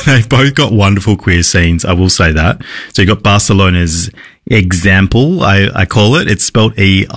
they've both got wonderful queer scenes. I will say that. So you got Barcelona's Example, I call it. It's spelled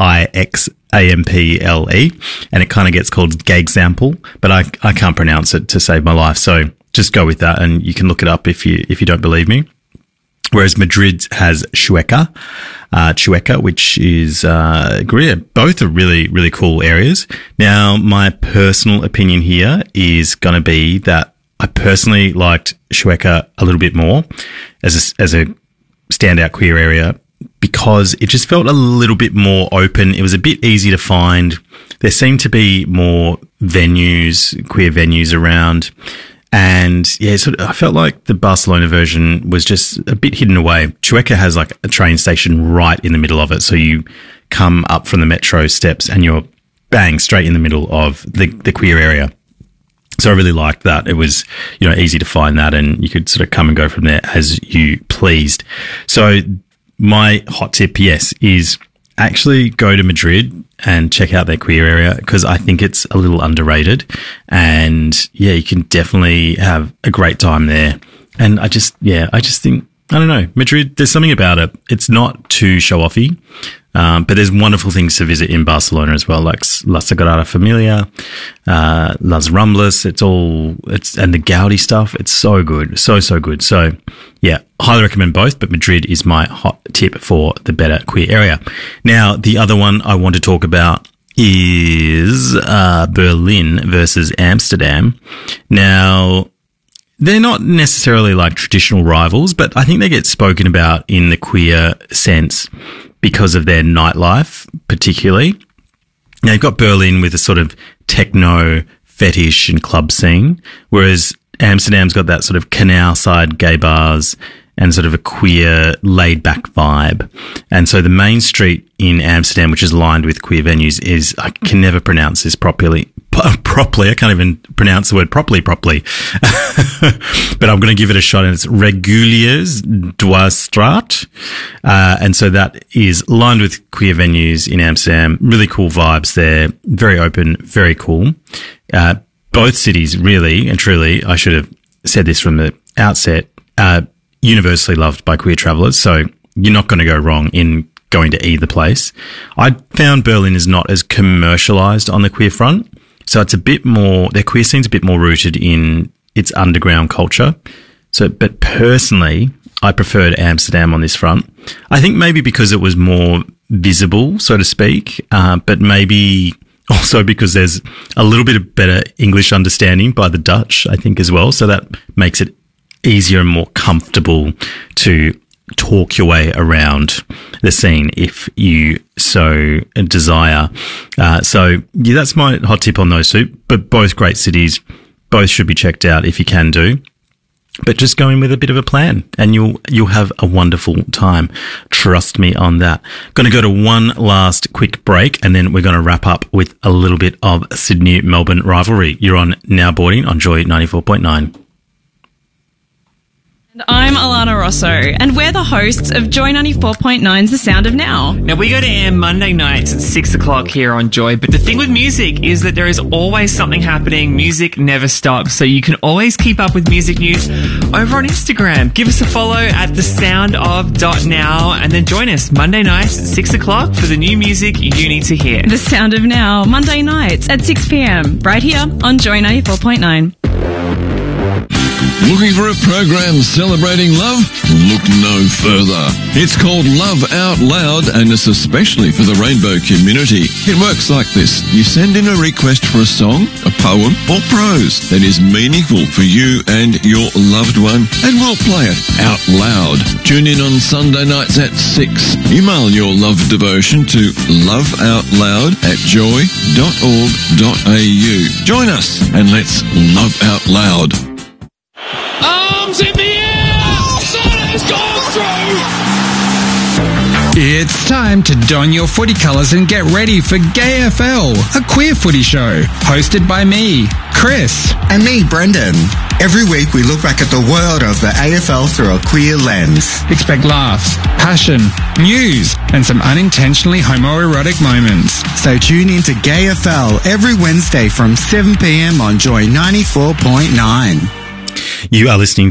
EIXAMPLE, and it kind of gets called Gagsample, but I can't pronounce it to save my life. So just go with that, and you can look it up if you don't believe me. Whereas Madrid has Chueca, which is great. Both are really, really cool areas. Now, my personal opinion here is going to be that I personally liked Chueca a little bit more as a standout queer area because it just felt a little bit more open. It was a bit easy to find. There seemed to be more venues, queer venues around. And yeah, I felt like the Barcelona version was just a bit hidden away. Chueca has like a train station right in the middle of it. So you come up from the metro steps and you're bang straight in the middle of the queer area. So I really liked that. It was, easy to find that, and you could sort of come and go from there as you pleased. So my hot tip, yes, is actually go to Madrid and check out their queer area because I think it's a little underrated. And yeah, you can definitely have a great time there. And I just think, I don't know, Madrid, there's something about it. It's not too show-offy, but there's wonderful things to visit in Barcelona as well, like La Sagrada Familia, Las Ramblas. And the Gaudi stuff. It's so good. So good. So yeah, highly recommend both, but Madrid is my hot tip for the better queer area. Now, the other one I want to talk about is Berlin versus Amsterdam. Now, they're not necessarily like traditional rivals, but I think they get spoken about in the queer sense because of their nightlife, particularly. Now, you've got Berlin with a sort of techno fetish and club scene, whereas Amsterdam's got that sort of canal side gay bars and sort of a queer laid back vibe. And so the main street in Amsterdam, which is lined with queer venues, is, I can never pronounce this properly. I can't even pronounce the word properly. But I'm going to give it a shot, and it's Reguliers Dwarsstraat. And so that is lined with queer venues in Amsterdam. Really cool vibes there. Very open, very cool. Both cities, really and truly, I should have said this from the outset, universally loved by queer travellers. So you're not going to go wrong in going to either place. I found Berlin is not as commercialised on the queer front. So it's a bit more, their queer scene's a bit more rooted in its underground culture. So, but personally, I preferred Amsterdam on this front. I think maybe because it was more visible, so to speak, but maybe also because there's a little bit of better English understanding by the Dutch, I think, as well. So that makes it easier and more comfortable to talk your way around the scene if you so desire. So yeah, that's my hot tip on those two, but both great cities. Both should be checked out if you can do. But just go in with a bit of a plan and you'll have a wonderful time. Trust me on that. Going to go to one last quick break, and then we're going to wrap up with a little bit of Sydney-Melbourne rivalry. You're on Now Boarding on Joy 94.9. And I'm Alana Rosso, and we're the hosts of Joy 94.9's The Sound of Now. Now, we go to air Monday nights at 6 o'clock here on Joy, but the thing with music is that there is always something happening. Music never stops, so you can always keep up with music news over on Instagram. Give us a follow at thesoundof.now, and then join us Monday nights at 6 o'clock for the new music you need to hear. The Sound of Now, Monday nights at 6 p.m, right here on Joy 94.9. Looking for a program celebrating love? Look no further. It's called Love Out Loud, and it's especially for the rainbow community. It works like this. You send in a request for a song, a poem, or prose that is meaningful for you and your loved one, and we'll play it out loud. Tune in on Sunday nights at 6. Email your love devotion to loveoutloud@joy.org.au. Join us and let's love out loud. Arms in the air! Santa's gone through! It's time to don your footy colours and get ready for GayFL, a queer footy show, hosted by me, Chris. And me, Brendan. Every week we look back at the world of the AFL through a queer lens. Expect laughs, passion, news, and some unintentionally homoerotic moments. So tune in to GayFL every Wednesday from 7 p.m. on Joy 94.9. You are listening